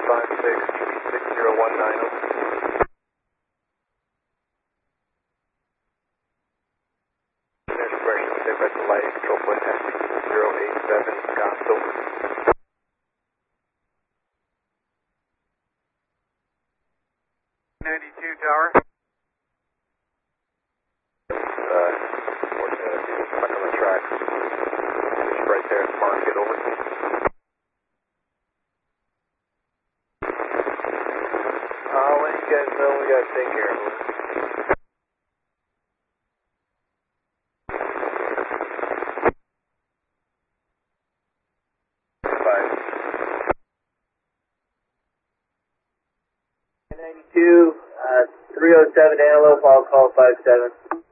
60190. There's a question with that red light, control point taxi 087 Scottsville. 92 tower. Stuck on the tracks. Just right there, mark it over. I'll let you guys know we gotta take care of it. Bye. 92, 307 Antelope, I'll call 57.